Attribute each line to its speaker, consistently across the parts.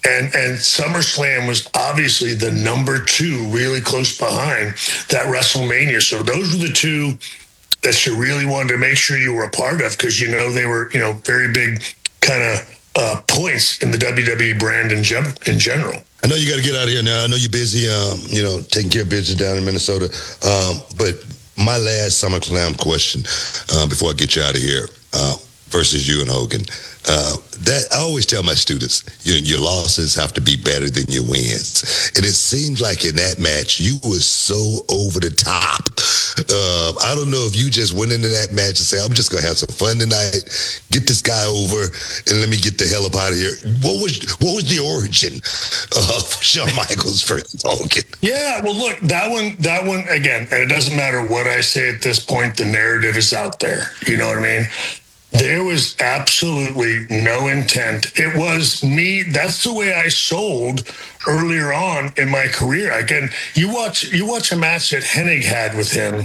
Speaker 1: And SummerSlam was obviously the number two, really close behind that WrestleMania. So those were the two that you really wanted to make sure you were a part of, because they were very big kind of points in the WWE brand in general.
Speaker 2: I know you got to get out of here now. I know you're busy, taking care of business down in Minnesota. But my last SummerSlam question before I get you out of here versus you and Hogan. That I always tell my students, your losses have to be better than your wins. And it seems like in that match, you were so over the top. I don't know if you just went into that match and said, I'm just going to have some fun tonight, get this guy over, and let me get the hell up out of here. What was the origin of Shawn Michaels versus Hogan?
Speaker 1: Yeah, well, look, that one, again, and it doesn't matter what I say at this point, the narrative is out there. You know what I mean? There was absolutely no intent. It was me. That's the way I sold earlier on in my career. Again, you watch a match that Hennig had with him,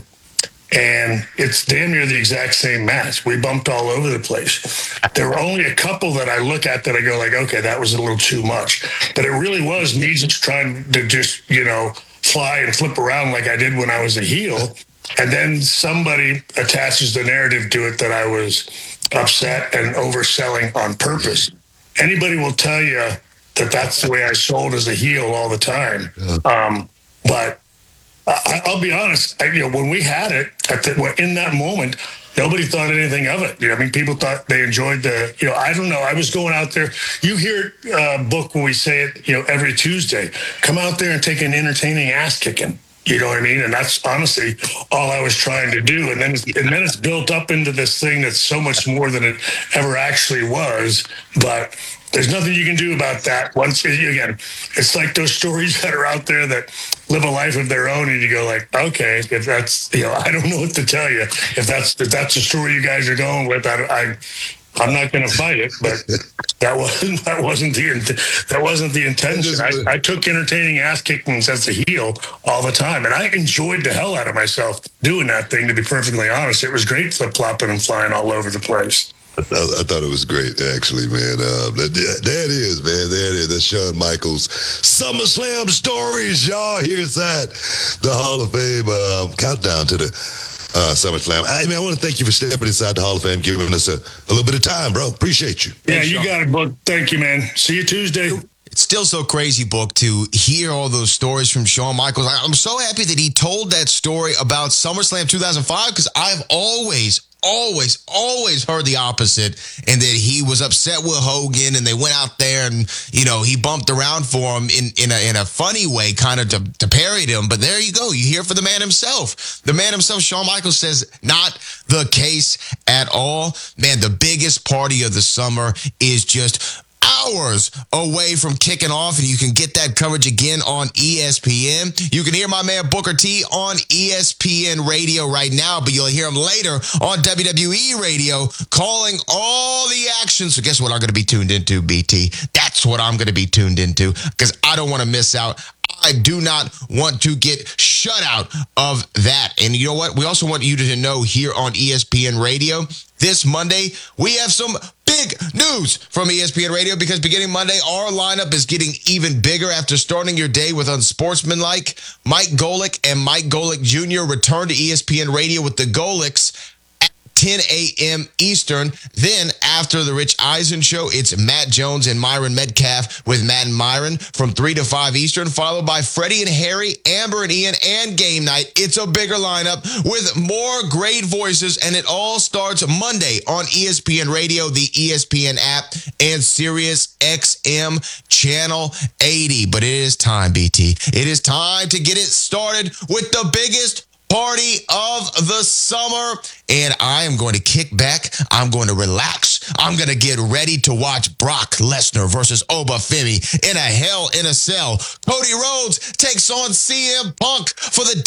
Speaker 1: and it's damn near the exact same match. We bumped all over the place. There were only a couple that I look at that I go like, okay, that was a little too much. But it really was me just trying to just, fly and flip around like I did when I was a heel. And then somebody attaches the narrative to it that I was upset and overselling on purpose. Anybody will tell you that that's the way I sold as a heel all the time. But I'll be honest, when we had it in that moment, nobody thought anything of it. People thought they enjoyed I don't know. I was going out there. You hear book when we say it, every Tuesday. Come out there and take an entertaining ass kicking. You know what I mean? And that's honestly all I was trying to do. And then it's built up into this thing that's so much more than it ever actually was. But there's nothing you can do about that. Again, it's like those stories that are out there that live a life of their own, and you go like, okay, if that's, I don't know what to tell you. If that's the story you guys are going with, I'm not going to fight it, but that wasn't the intention. I took entertaining ass kickings as a heel all the time, and I enjoyed the hell out of myself doing that thing. To be perfectly honest, it was great flip flopping and flying all over the place.
Speaker 2: I thought it was great, actually, man. There it is, man. There it is. That's Shawn Michaels. SummerSlam stories, y'all. Here's that. The Hall of Fame countdown to the SummerSlam. I want to thank you for stepping inside the Hall of Fame, giving us a little bit of time, bro. Appreciate you.
Speaker 1: Yeah, thanks, you got it, Book. Thank you, man. See you Tuesday.
Speaker 3: It's still so crazy, Book, to hear all those stories from Shawn Michaels. I'm so happy that he told that story about SummerSlam 2005, because I've always heard the opposite, and that he was upset with Hogan, and they went out there and, he bumped around for him in a funny way, kind of to parry him. But there you go. You hear from the man himself. The man himself, Shawn Michaels, says not the case at all. Man, the biggest party of the summer is just hours away from kicking off, and you can get that coverage again on ESPN. You can hear my man Booker T on ESPN Radio right now, but you'll hear him later on WWE Radio calling all the action. So guess what I'm going to be tuned into, BT? That's what I'm going to be tuned into, because I don't want to miss out. I do not want to get shut out of that. And you know what? We also want you to know here on ESPN Radio, this Monday, we have some big news from ESPN Radio, because beginning Monday, our lineup is getting even bigger after starting your day with Unsportsmanlike. Mike Golick and Mike Golick Jr. return to ESPN Radio with the Golicks at 10 a.m. Eastern. Then after the Rich Eisen Show, it's Matt Jones and Myron Metcalf with Matt and Myron from 3 to 5 Eastern, followed by Freddie and Harry, Amber and Ian, and Game Night. It's a bigger lineup with more great voices, and it all starts Monday on ESPN Radio, the ESPN app, and Sirius XM Channel 80. But it is time, BT. It is time to get it started with the biggest party of the summer, and I am going to kick back. I'm going to relax. I'm going to get ready to watch Brock Lesnar versus Obafemi in a Hell in a Cell. Cody Rhodes takes on CM Punk for the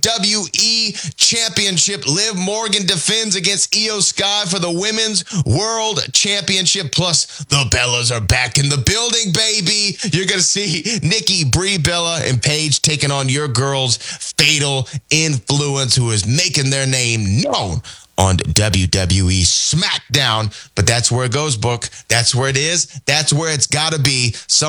Speaker 3: WWE Championship. Liv Morgan defends against Io Sky for the Women's World Championship. Plus, the Bellas are back in the building, baby. You're going to see Nikki, Brie Bella, and Paige taking on your girls, Fatal Influence, who is making their name known on WWE SmackDown. But that's where it goes, Book. That's where it is. That's where it's got to be.